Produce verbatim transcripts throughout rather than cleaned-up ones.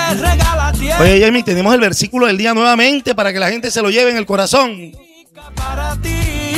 regala tiempo. Oye, Jamie, tenemos el versículo del día nuevamente para que la gente se lo lleve en el corazón. Para ti.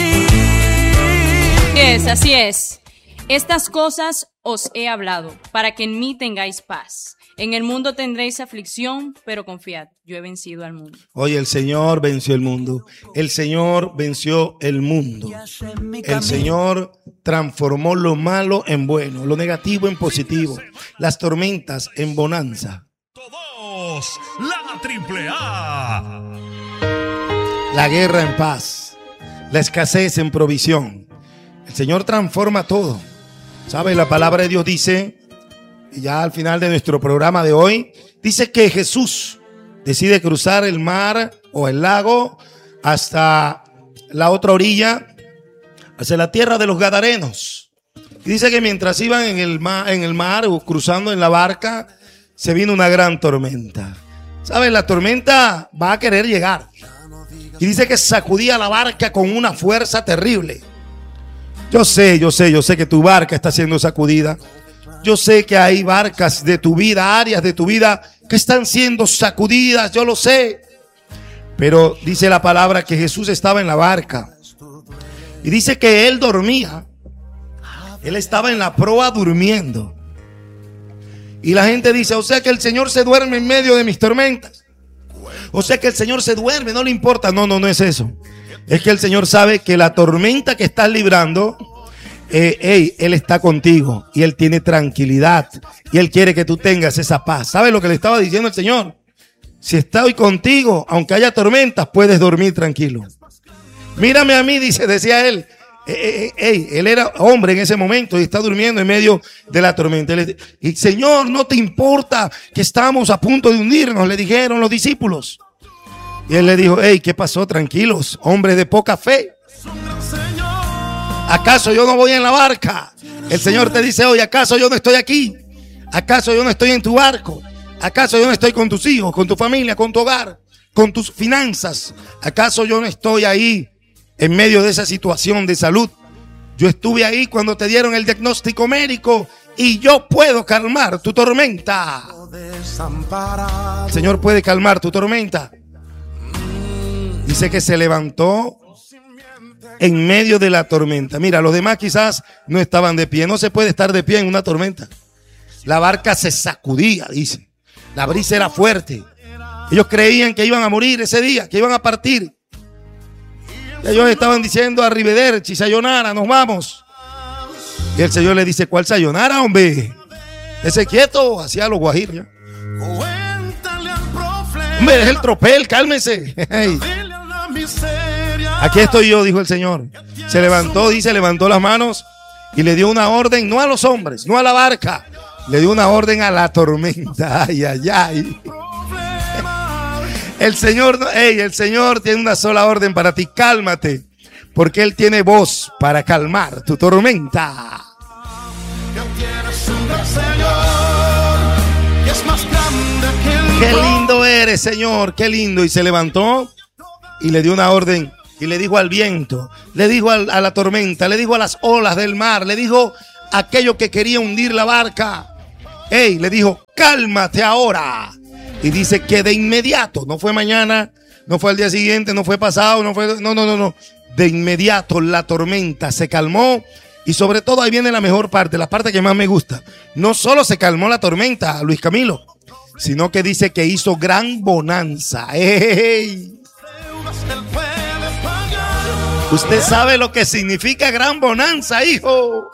Así es, así es. Estas cosas os he hablado, para que en mí tengáis paz. En el mundo tendréis aflicción, pero confiad, yo he vencido al mundo. Oye, el Señor venció el mundo. El Señor venció el mundo. El Señor transformó lo malo en bueno, lo negativo en positivo, las tormentas en bonanza. Todos, la triple A. La guerra en paz, la escasez en provisión. El Señor transforma todo. ¿Sabe? La palabra de Dios dice, y ya al final de nuestro programa de hoy, dice que Jesús decide cruzar el mar o el lago hasta la otra orilla, hacia la tierra de los Gadarenos. Y dice que mientras iban en el mar, en el mar o cruzando en la barca, se vino una gran tormenta. ¿Sabes? La tormenta va a querer llegar. Y dice que sacudía la barca con una fuerza terrible. Yo sé, yo sé, yo sé que tu barca está siendo sacudida. Yo sé que hay barcas de tu vida, áreas de tu vida que están siendo sacudidas, yo lo sé. Pero dice la palabra que Jesús estaba en la barca. Y dice que él dormía. Él estaba en la proa durmiendo. Y la gente dice, o sea que el Señor se duerme en medio de mis tormentas. O sea que el Señor se duerme, no le importa. No, no, no es eso. Es que el Señor sabe que la tormenta que estás librando, eh, hey, Él está contigo y Él tiene tranquilidad y Él quiere que tú tengas esa paz. ¿Sabes lo que le estaba diciendo el Señor? Si estoy contigo, aunque haya tormentas, puedes dormir tranquilo. Mírame a mí, dice, decía él. Eh, eh, hey, él era hombre en ese momento y está durmiendo en medio de la tormenta. Y Señor, ¿no te importa que estamos a punto de hundirnos? Le dijeron los discípulos. Y él le dijo, hey, ¿qué pasó? Tranquilos, hombres de poca fe. ¿Acaso yo no voy en la barca? El Señor te dice hoy, ¿acaso yo no estoy aquí? ¿Acaso yo no estoy en tu barco? ¿Acaso yo no estoy con tus hijos, con tu familia, con tu hogar, con tus finanzas? ¿Acaso yo no estoy ahí en medio de esa situación de salud? Yo estuve ahí cuando te dieron el diagnóstico médico y yo puedo calmar tu tormenta. El Señor puede calmar tu tormenta. Dice que se levantó en medio de la tormenta. Mira, los demás quizás no estaban de pie. No se puede estar de pie en una tormenta. La barca se sacudía, dice. La brisa era fuerte. Ellos creían que iban a morir ese día, que iban a partir. Ellos estaban diciendo arrivederci, sayonara, nos vamos. Y el Señor le dice, ¿cuál sayonara, hombre? Ese quieto, hacia los guajiros. Hombre, es el tropel, cálmese. Hey. Aquí estoy yo, dijo el Señor. Se levantó, dice, levantó las manos y le dio una orden, no a los hombres, no a la barca. Le dio una orden a la tormenta. Ay, ay, ay. El Señor, hey, el Señor tiene una sola orden para ti. Cálmate, porque Él tiene voz para calmar tu tormenta. Qué lindo eres, Señor, qué lindo. Y se levantó y le dio una orden y le dijo al viento, le dijo al, a la tormenta, le dijo a las olas del mar, le dijo a aquello que quería hundir la barca. Hey, le dijo, cálmate ahora. Y dice que de inmediato, no fue mañana, no fue al día siguiente, no fue pasado, no fue, no, no, no, no. De inmediato la tormenta se calmó y sobre todo ahí viene la mejor parte, la parte que más me gusta. No solo se calmó la tormenta, Luis Camilo, sino que dice que hizo gran bonanza. ¡Ey! Usted sabe lo que significa gran bonanza, hijo.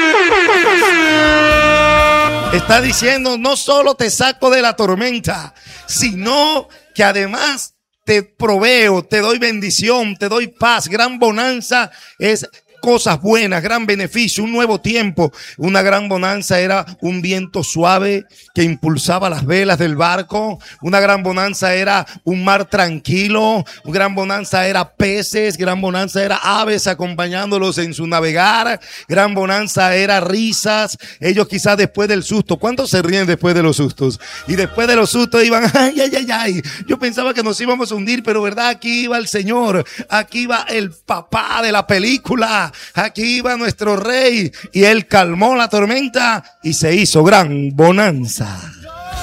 Está diciendo, no solo te saco de la tormenta, sino que además te proveo, te doy bendición, te doy paz. Gran bonanza es cosas buenas, gran beneficio, un nuevo tiempo. Una gran bonanza era un viento suave que impulsaba las velas del barco. Una gran bonanza era un mar tranquilo. Una gran bonanza era peces. Gran bonanza era aves acompañándolos en su navegar. Gran bonanza era risas. Ellos quizás después del susto, ¿cuántos se ríen después de los sustos? Y después de los sustos iban, ay, ay, ay, ay. Yo pensaba que nos íbamos a hundir, pero verdad, aquí iba el Señor. Aquí iba el papá de la película. Aquí iba nuestro rey y él calmó la tormenta y se hizo gran bonanza.